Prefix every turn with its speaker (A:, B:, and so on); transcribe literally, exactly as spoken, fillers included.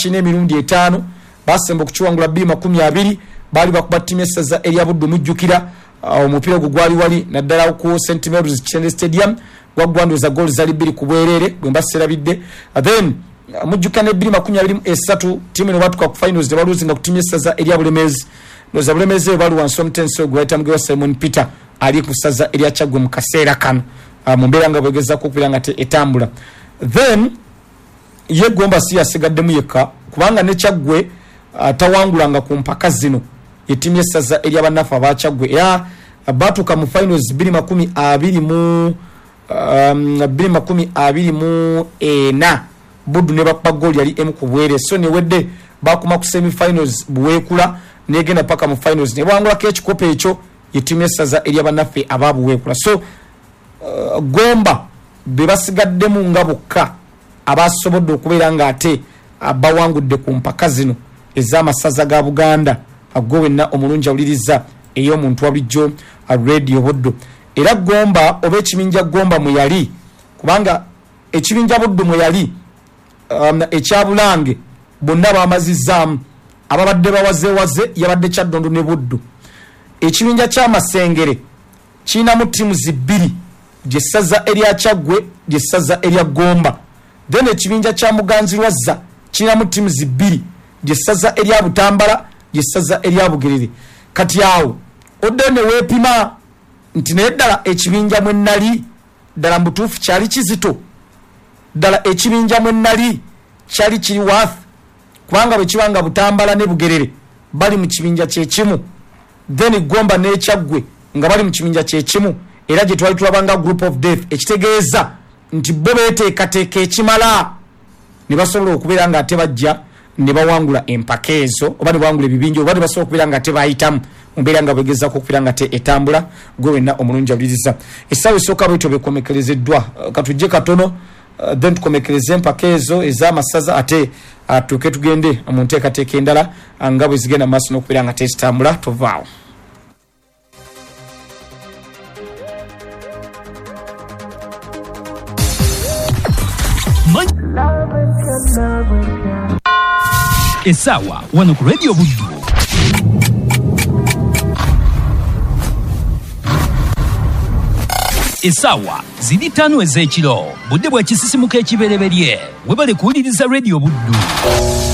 A: bakine emirundi etaano basemba okukiwangula bbiri makumi abiri bali bakuba ttiimu essaza erya Buddu mujjukira omupiira gwo gwali wali naddala ku Saint Mary's Chende Stadium gwagwanduza goal zali bbiri ku bwerere bwe mbaserabidde then mujjukane bbiri makumi abiri esatu ttiimu eno batuka ku finals ne baluzinga ku ttiimu essaza erya Bulemeezi noza Bulemeezi bali wansi omutensi gwe bayita mugewa Simon Peter ali ku ssaza erya Kyaggwe mu kaseera kano mu mbeera nga bwegezako okubira nga etambula then ye Gomba si yasigaddemu yekka kubanga ne Kyaggwe tawangulanga ku mpaka zino yettiimu essaza erya bannafu aba Kyaggwe era batuka mu finals bbiri makumi abiri mu bbiri makumi abiri mu ena Buddu ne bakuba goal yali emu ku bwere so ne wedde bakuma ku semi finals buweekula negenda paka mu finals ne bwangulako ekikopo ekyo yettiimu essaza erya bannafe ababuweekula so uh, Gomba be basigaddemu nga bokka abasobodde okubeera nga ate bawangudde ku mpaka zino ez'amasaza ga Buganda agwo wenna omulungi awuliriza ey'omuntu wabulijjo Radio Buddu era Gomba oba ekibinja Gomba mwe yali kubanga ekibinja Buddu mwe yali um, ekya Bulange bonna baamazizaamu ababadde bawazeewaze yabadde Kyaddondo ne Buddu ekibinja ky'Amasengere kiinamu ttiimu zibbiri lyessaza erya Kyaggwe lyessaza erya Gomba then ekibinja kya Muganzirwazza kiinamu ttiimu zibbiri lyessaza erya Butambala lyessaza erya Bugerere kati awo odde ne weepima nti naye ddala ekibinja mwe nnali ddala mutuufu kyali kizito ddala ekibinja mwe nnali kyali kiri waafu kubanga bwe kibanga Butambala ne Bugerere bali mu kibinja kyekimu then Gomba ne Kyaggwe nga bali mu kibinja kyekimu era gye twali tulabanga group of death ekitegeeza nti bo beeteekateeka ekimala ne basobola okubeera nga ate bajja ne bawangula empaka ezo oba ne bawangula ebibinja oba ne basobola okubeera nga ate bayitamu mu mbeera nga bwegezako okubeera nga te etambula gwe wenna omulungi awuliriza essaawa esooka bwetyo bekomekerezeddwa katujje katono uh, then tukomekereze empaka ezo ez'amasaza ate uh, tuke tugende mu nteekateeka endala uh, nga bwe zigenda maaso n'okubeera nga te zitambula tovaawo.
B: Esawa wano ku Radio Buddu. Esawa ziri ttaano ez'ekiro budde bwa kisisimuka ekibereberye webale kuwuliriza Radio Buddu.